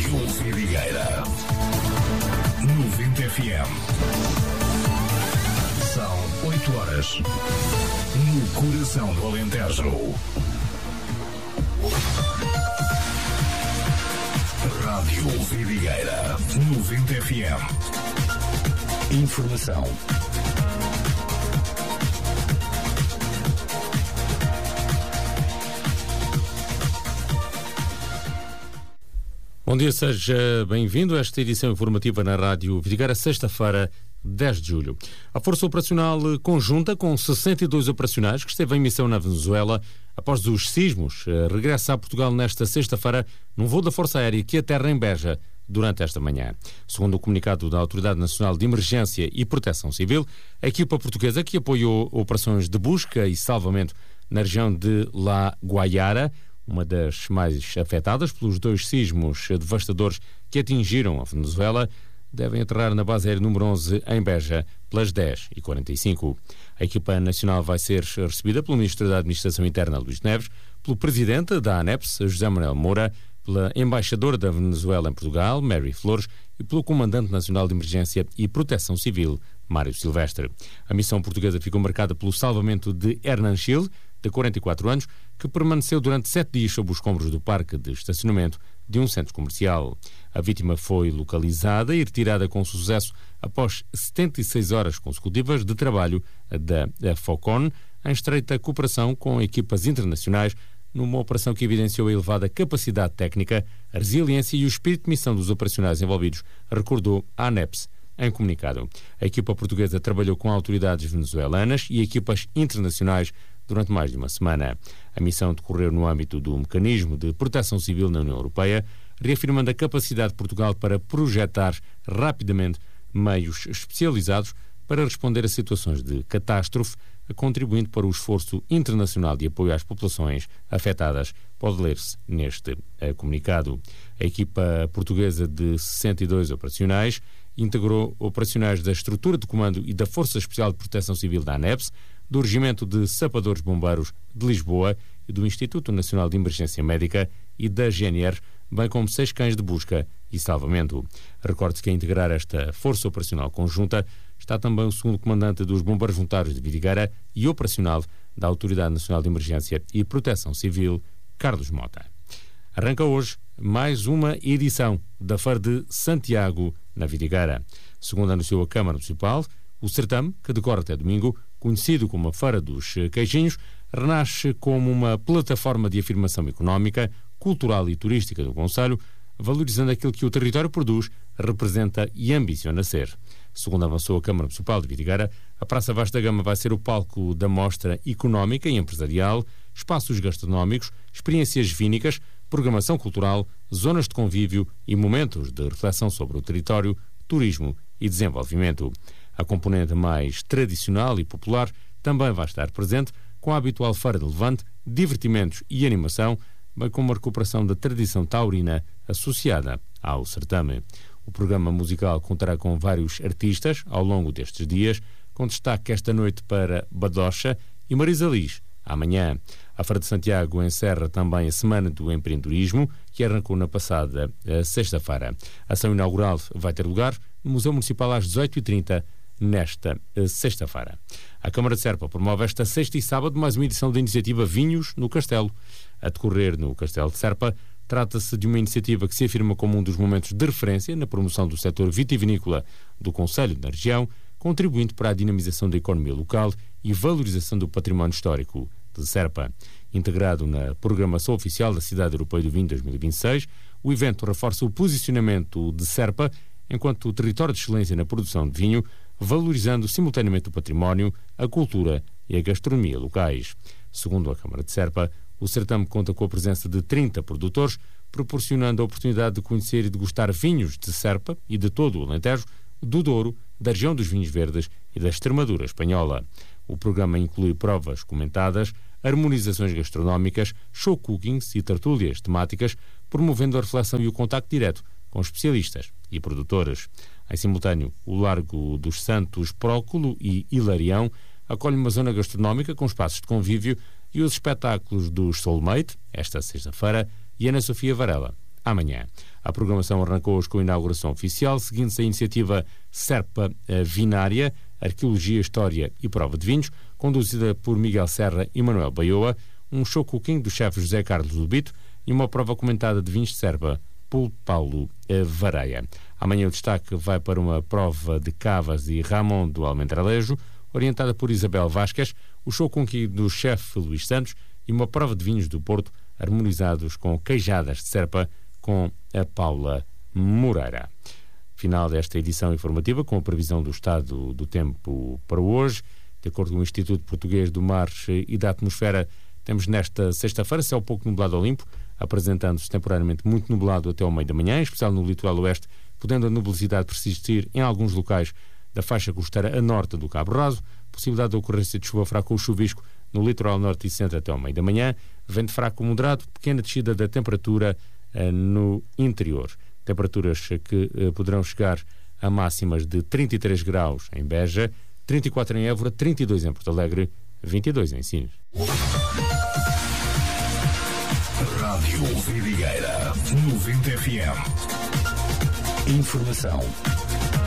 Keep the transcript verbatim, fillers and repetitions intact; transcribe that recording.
Rádio Vidigueira noventa F M. São oito horas no coração do Alentejo. Rádio Vidigueira noventa F M. Informação. Bom dia, seja bem-vindo a esta edição informativa na Rádio Vidigueira, sexta-feira, dez de julho. A Força Operacional Conjunta, com sessenta e dois operacionais, que esteve em missão na Venezuela após os sismos, regressa a Portugal nesta sexta-feira num voo da Força Aérea que aterra em Beja durante esta manhã. Segundo o comunicado da Autoridade Nacional de Emergência e Proteção Civil, a equipa portuguesa que apoiou operações de busca e salvamento na região de La Guaiara, uma das mais afetadas pelos dois sismos devastadores que atingiram a Venezuela, devem aterrar na base aérea número onze em Beja pelas dez e quarenta e cinco. A equipa nacional vai ser recebida pelo Ministro da Administração Interna, Luís Neves, pelo Presidente da ANEPS, José Manuel Moura, pela Embaixadora da Venezuela em Portugal, Mary Flores, e pelo Comandante Nacional de Emergência e Proteção Civil, Mário Silvestre. A missão portuguesa ficou marcada pelo salvamento de Hernan Chil, de quarenta e quatro anos, que permaneceu durante sete dias sob os escombros do parque de estacionamento de um centro comercial. A vítima foi localizada e retirada com sucesso após setenta e seis horas consecutivas de trabalho da, da FOCON, em estreita cooperação com equipas internacionais, numa operação que evidenciou a elevada capacidade técnica, a resiliência e o espírito de missão dos operacionais envolvidos, recordou a ANEPS em comunicado. A equipa portuguesa trabalhou com autoridades venezuelanas e equipas internacionais durante mais de uma semana. A missão decorreu no âmbito do mecanismo de proteção civil na União Europeia, reafirmando a capacidade de Portugal para projetar rapidamente meios especializados para responder a situações de catástrofe, contribuindo para o esforço internacional de apoio às populações afetadas, pode ler-se neste uh, comunicado. A equipa portuguesa de sessenta e dois operacionais integrou operacionais da Estrutura de Comando e da Força Especial de Proteção Civil da ANEPS, do Regimento de Sapadores Bombeiros de Lisboa e do Instituto Nacional de Emergência Médica e da G N R, bem como seis cães de busca e salvamento. Recorde-se que a integrar esta Força Operacional Conjunta está também o segundo Comandante dos Bombeiros Voluntários de Vidigueira e operacional da Autoridade Nacional de Emergência e Proteção Civil, Carlos Mota. Arranca hoje mais uma edição da Feira de Santiago na Vidigueira. Segundo anunciou a Câmara Municipal, o certame, que decorre até domingo, conhecido como a Feira dos Queijinhos, renasce como uma plataforma de afirmação económica, cultural e turística do concelho, valorizando aquilo que o território produz, representa e ambiciona ser. Segundo avançou a Câmara Municipal de Vidigueira, a Praça Vasta Gama vai ser o palco da mostra económica e empresarial, espaços gastronómicos, experiências vínicas, programação cultural, zonas de convívio e momentos de reflexão sobre o território, turismo e desenvolvimento. A componente mais tradicional e popular também vai estar presente, com a habitual feira de levante, divertimentos e animação, bem como a recuperação da tradição taurina associada ao certame. O programa musical contará com vários artistas ao longo destes dias, com destaque esta noite para Badocha e Marisa Liz, amanhã. A Feira de Santiago encerra também a Semana do Empreendedorismo, que arrancou na passada sexta-feira. A ação inaugural vai ter lugar no Museu Municipal às dezoito e trinta, nesta sexta-feira. A Câmara de Serpa promove esta sexta e sábado mais uma edição da iniciativa Vinhos no Castelo. A decorrer no Castelo de Serpa, trata-se de uma iniciativa que se afirma como um dos momentos de referência na promoção do setor vitivinícola do concelho da região, contribuindo para a dinamização da economia local e valorização do património histórico de Serpa. Integrado na programação oficial da Cidade Europeia do Vinho dois mil e vinte e seis, o evento reforça o posicionamento de Serpa enquanto território de excelência na produção de vinho, valorizando simultaneamente o património, a cultura e a gastronomia locais. Segundo a Câmara de Serpa, o certame conta com a presença de trinta produtores, proporcionando a oportunidade de conhecer e degustar vinhos de Serpa e de todo o Alentejo, do Douro, da região dos vinhos verdes e da Extremadura espanhola. O programa inclui provas comentadas, harmonizações gastronómicas, show cookings e tertúlias temáticas, promovendo a reflexão e o contacto direto com especialistas e produtores. Em simultâneo, o Largo dos Santos, Próculo e Hilarião acolhe uma zona gastronómica com espaços de convívio e os espetáculos dos Soulmate, esta sexta-feira, e Ana Sofia Varela, amanhã. A programação arrancou hoje com a inauguração oficial, seguindo-se a iniciativa Serpa Vinária, Arqueologia, História e Prova de Vinhos, conduzida por Miguel Serra e Manuel Baioa, um show cooking do chefe José Carlos Lubito e uma prova comentada de vinhos de Serpa por Paulo Vareia. Amanhã o destaque vai para uma prova de cavas e Ramon do Almendralejo, orientada por Isabel Vasquez, o show cooking do chefe Luís Santos e uma prova de vinhos do Porto, harmonizados com queijadas de Serpa, com a Paula Moreira. Final desta edição informativa com a previsão do estado do tempo para hoje. De acordo com o Instituto Português do Mar e da Atmosfera, temos nesta sexta-feira céu pouco nublado ao limpo, apresentando-se temporariamente muito nublado até ao meio da manhã, em especial no litoral oeste, podendo a nubosidade persistir em alguns locais da faixa costeira a norte do Cabo Raso, possibilidade de ocorrência de chuva fraca ou chuvisco no litoral norte e centro até ao meio da manhã, vento fraco moderado, pequena descida da temperatura eh, no interior. Temperaturas que eh, poderão chegar a máximas de trinta e três graus em Beja, trinta e quatro em Évora, trinta e dois em Porto Alegre, vinte e dois em Sines. Rádio Vidigueira noventa F M. Informação